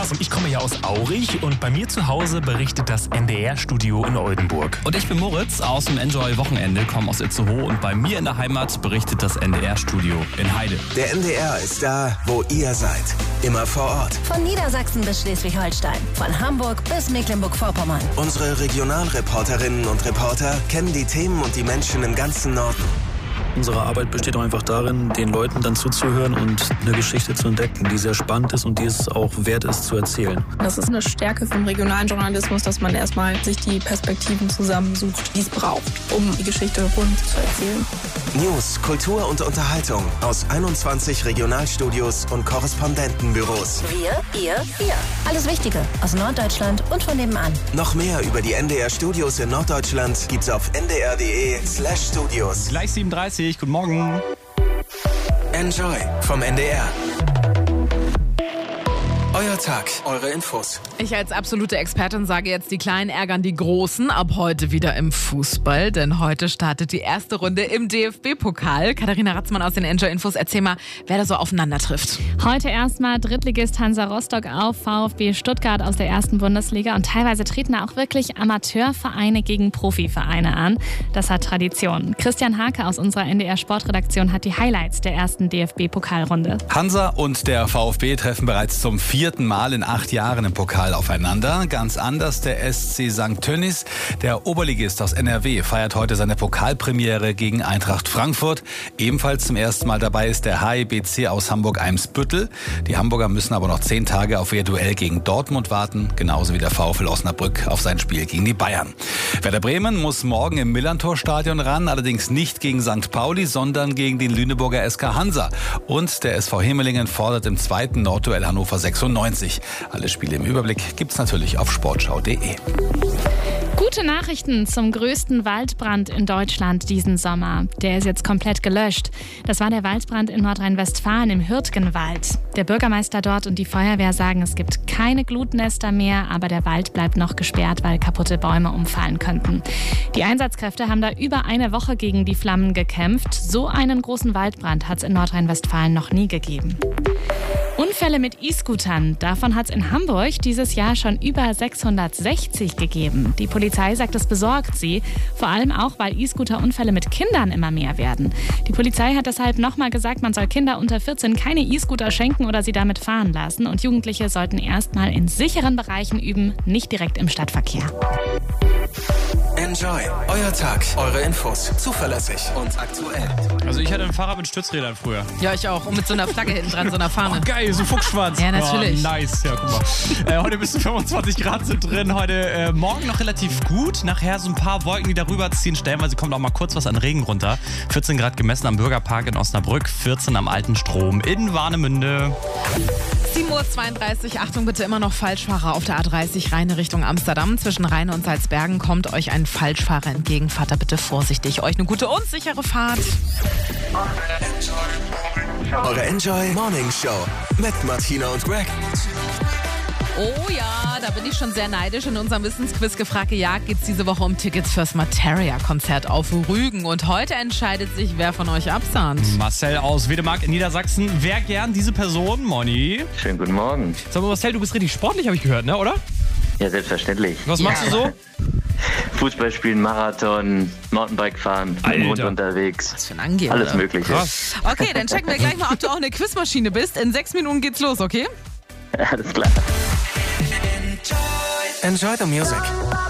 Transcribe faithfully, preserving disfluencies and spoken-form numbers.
Moritz und ich komme ja aus Aurich und bei mir zu Hause berichtet das N D R-Studio in Oldenburg. Und ich bin Moritz aus dem Enjoy-Wochenende, komme aus Itzehoe und bei mir in der Heimat berichtet das N D R-Studio in Heide. Der N D R ist da, wo ihr seid. Immer vor Ort. Von Niedersachsen bis Schleswig-Holstein. Von Hamburg bis Mecklenburg-Vorpommern. Unsere Regionalreporterinnen und Reporter kennen die Themen und die Menschen im ganzen Norden. Unsere Arbeit besteht auch einfach darin, den Leuten dann zuzuhören und eine Geschichte zu entdecken, die sehr spannend ist und die es auch wert ist zu erzählen. Das ist eine Stärke vom regionalen Journalismus, dass man erstmal sich die Perspektiven zusammensucht, die es braucht, um die Geschichte rund zu erzählen. News, Kultur und Unterhaltung aus einundzwanzig Regionalstudios und Korrespondentenbüros. Wir, ihr, wir. Alles Wichtige aus Norddeutschland und von nebenan. Noch mehr über die N D R-Studios in Norddeutschland gibt's auf n d r punkt d e slash studios. Gleich sieben Uhr dreißig, guten Morgen. Enjoy vom N D R. Euer Tag, eure Infos. Ich als absolute Expertin sage jetzt, die Kleinen ärgern die Großen. Ab heute wieder im Fußball, denn heute startet die erste Runde im D F B-Pokal. Katharina Ratzmann aus den Enjoy-Infos, erzähl mal, wer da so aufeinander trifft. Heute erstmal Drittligist Hansa Rostock auf VfB Stuttgart aus der ersten Bundesliga und teilweise treten da auch wirklich Amateurvereine gegen Profivereine an. Das hat Tradition. Christian Hake aus unserer N D R-Sportredaktion hat die Highlights der ersten D F B-Pokalrunde. Hansa und der VfB treffen bereits zum vierten Mal in acht Jahren im Pokal aufeinander. Ganz anders der S C Sankt Tönnies. Der Oberligist aus N R W feiert heute seine Pokalpremiere gegen Eintracht Frankfurt. Ebenfalls zum ersten Mal dabei ist der H I B C aus Hamburg-Eimsbüttel. Die Hamburger müssen aber noch zehn Tage auf ihr Duell gegen Dortmund warten, genauso wie der VfL Osnabrück auf sein Spiel gegen die Bayern. Werder Bremen muss morgen im Millantor-Stadion ran, allerdings nicht gegen Sankt Pauli, sondern gegen den Lüneburger S K Hansa. Und der S V Hemelingen fordert im zweiten Nordduell Hannover sechsundneunzig. Alle Spiele im Überblick gibt's natürlich auf sportschau punkt de. Gute Nachrichten zum größten Waldbrand in Deutschland diesen Sommer. Der ist jetzt komplett gelöscht. Das war der Waldbrand in Nordrhein-Westfalen im Hürtgenwald. Der Bürgermeister dort und die Feuerwehr sagen, es gibt keine Glutnester mehr, aber der Wald bleibt noch gesperrt, weil kaputte Bäume umfallen könnten. Die Einsatzkräfte haben da über eine Woche gegen die Flammen gekämpft. So einen großen Waldbrand hat es in Nordrhein-Westfalen noch nie gegeben. Unfälle mit E-Scootern, davon hat es in Hamburg dieses Jahr schon über sechshundertsechzig gegeben. Die Polizei sagt, es besorgt sie, vor allem auch, weil E-Scooter-Unfälle mit Kindern immer mehr werden. Die Polizei hat deshalb nochmal gesagt, man soll Kinder unter vierzehn keine E-Scooter schenken oder sie damit fahren lassen. Und Jugendliche sollten erstmal in sicheren Bereichen üben, nicht direkt im Stadtverkehr. Enjoy, euer Tag, eure Infos, zuverlässig und aktuell. Also ich hatte ein Fahrrad mit Stützrädern früher. Ja, ich auch. Und mit so einer Flagge hinten dran, so einer Fahne. Oh, geil, so Fuchsschwanz. Ja, natürlich. Oh, nice, ja, guck mal. Äh, heute bis zu fünfundzwanzig Grad sind drin. Heute äh, morgen noch relativ gut. Nachher so ein paar Wolken, die darüber ziehen. Stellenweise kommt auch mal kurz was an Regen runter. vierzehn Grad gemessen am Bürgerpark in Osnabrück, vierzehn am Alten Strom in Warnemünde. sieben Uhr zweiunddreißig, Achtung bitte, immer noch Falschfahrer auf der A dreißig Rheine Richtung Amsterdam. Zwischen Rheine und Salzbergen kommt euch ein Falschfahrer entgegen. Fahrt da bitte vorsichtig. Euch eine gute und sichere Fahrt. Eure Enjoy Morning Show mit Martina und Greg. Oh ja, da bin ich schon sehr neidisch. In unserem Wissensquiz gefragt gejagt geht es diese Woche um Tickets fürs Materia-Konzert auf Rügen. Und heute entscheidet sich, wer von euch absahnt. Marcel aus Wedemark in Niedersachsen. Wer gern diese Person? Moni. Schönen guten Morgen. Sag mal, Marcel, du bist richtig sportlich, habe ich gehört, ne, oder? Ja, selbstverständlich. Was machst du so? Fußball spielen, Marathon, Mountainbike fahren, Hund unterwegs. Was für ein Angeber. Alles Mögliche. Krass. Okay, dann checken wir gleich mal, ob du auch eine Quizmaschine bist. In sechs Minuten geht's los, okay? Alles klar. Enjoy the music.